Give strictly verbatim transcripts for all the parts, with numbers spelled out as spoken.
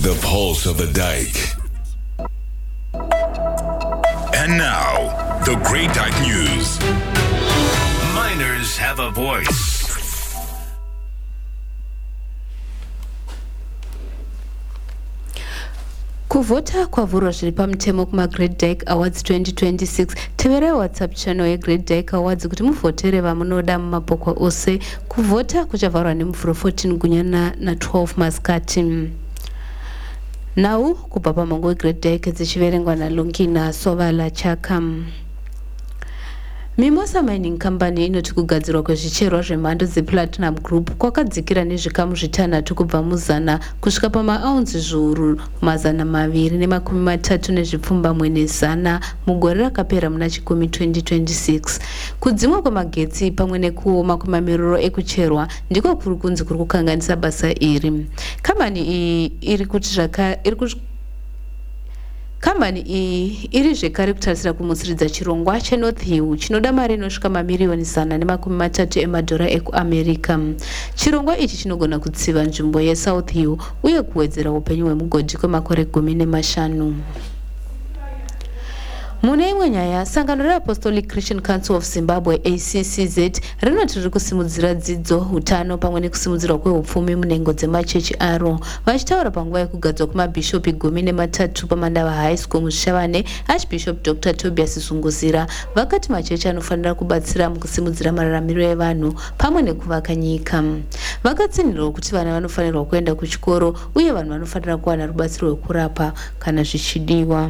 The pulse of the dike. And now, the Great Dyke News. Miners have a voice. Kuvota kwavhurwa zviri pamutemo kuma-Great Dyke Awards twenty twenty-six. Teverai WhatsApp channel ye-Great Dyke Awards kuti muvhotere vamunoda mumabhokwa ose. Kuvhota kuchavharwa nemuvhuro fourteen gunyana na twelve masikati. Nhau kubva pamango we-Great Dyke dzichiverengwa naLongina Sovala Chaka. Mimosa Mining Company inoti kugadzirwa kwezvicherwa zvemhando dzeplatinum group kwakadzikira nezvikamu zvitanhatu kubva muzana kusvika pamaaunzi zviuru mazana maviri nemakumi matatu nezvipfumbamwe nezana mugore rakapera muna chikumi twenty twenty-six. Kudzimwa kwemagetsi pamwe nekuoma kwemamiriro ekucherwa ndiko kuri kunzi kuri kukanganisa basa iri. Kambani iyi iri kuti zvaka iri kuti Kambani iyi iri zvekare kutarisira kumutsiridza chirongwa cheNorth Hill chinoda mari inosvika mamiriyoni zana nemakumi matatu emadhora ekuAmerica. Chirongwa ichi chinogona kutsiva nzvimbo yeSouth Hill uye kuwedzera upenyu hwemugodhi kwemakore gumi nemashanu. Mune imwe nyaya, sangano reApostolic Christian Council of Zimbabwe A C C Z rinoti riri kusimudzira dzidzo, utano pamwe nekusimudzirwa kwehupfumi munhengo dzemachechi aro. Vachitaura panguva yekugadzwa kwemabhishopi gumi nematatu paMandava High School muShavane, Archbishop Doctor Tobias Sunguzira vakati machechi anofanira kubatsira mukusimudzira mararamiro evanhu pamwe nekuvaka nyika. Vakatsinhirawo kuti vana vanofanirwa kuenda kuchikoro uye vanhu vanofanira kuwana rubatsiro rwekurapa kana zvichidiwa.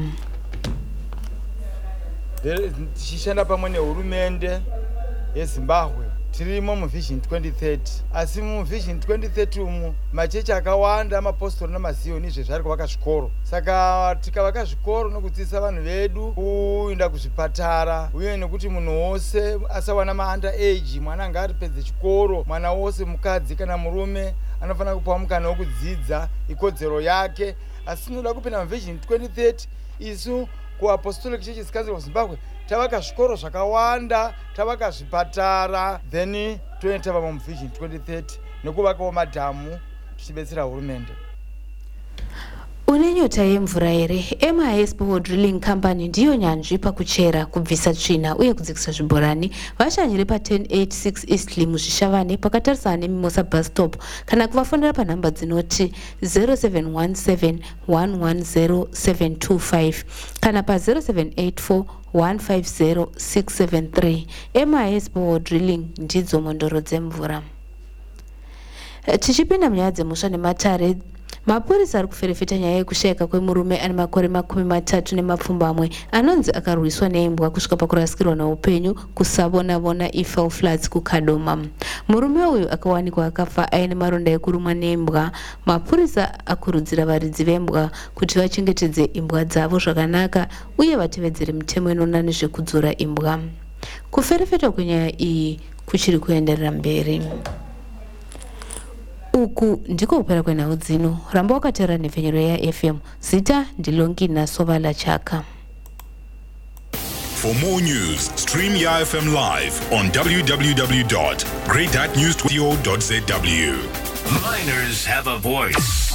Tichishanda pamwe nehurumende yeZimbabwe tirimo muVision twenty thirty, asi muVision twenty thirty umu machechi akawanda amapostori namaziyoni zvezvari kuvaka zvikoro. Saka tikavaka zvikoro nokudzidzisa vanhu vedu kuenda kuzvipatara uye nekuti munhu wose asawana ma-under age, mwana anga aripedze chikoro, mwana wose mukadzi kana murume anofanira kupiwa mukana wekudzidza, ikodzero yake. Asi tinoda kupinda muVision twenty thirty isu kuApostolic Churches Council of Zimbabwe tavaka zvikoro zvakawanda, tavaka zvipatara, then toenda pamwe muVision twenty thirty nekuvakawo madhamu tichibetsera hurumende. Une nyota yemvura here? M I S Borehole Drilling Company ndiyo nyanzvi pakuchera, kubvisa tsvina uye kudzikisa zvibhorani. Vashanyire pa ten eighty-six Eastleigh muZvishavane pakatarisana neMimosa bus stop kana kuvafonera panhamba dzinoti zero seven one seven one one zero seven two five kana pa zero seven eight four one five zero six seven three. M I S Borehole Drilling ndidzo mondoro dzemvura. Tichipinda munyaya dzemusha nematare, mapurisa ari kuferefeta nyaya yekushayika kwemurume ane makore makumi matatu nemapfumbamwe anonzi akarwiswa neimbwa kusvika pakurasikirwa naupenyu kuSavona Eiffel Flats kuKadoma. Murume uyu akawanikwa akafa aine maronda ekurumwa neimbwa. Mapurisa akurudzira varidzi vembwa kuti vachengetedze imbwa dzavo zvakanaka uye vatevedzere mitemo inoona nezvekudzora imbwa. Kuferefeta kwenyaya iyi kuchiri kuenderera mberi. Uku ndiko kupera kwenhau dzino. Ramba wakatera nevhenyero yaF M. Zita ndiLongina Sovala Chaka. For more news, stream YaF M live on w w w dot great dyke news radio dot z w. Miners have a voice.